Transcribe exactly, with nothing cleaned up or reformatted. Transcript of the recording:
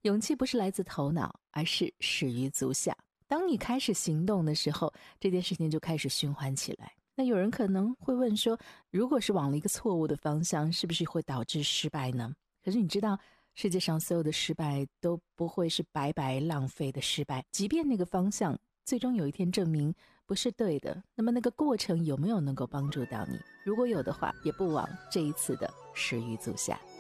勇气不是来自头脑，而是始于足下。当你开始行动的时候，这件事情就开始循环起来。那有人可能会问说，如果是往了一个错误的方向，是不是会导致失败呢？可是你知道，世界上所有的失败都不会是白白浪费的失败，即便那个方向最终有一天证明不是对的，那么那个过程有没有能够帮助到你？如果有的话，也不枉这一次的始于足下。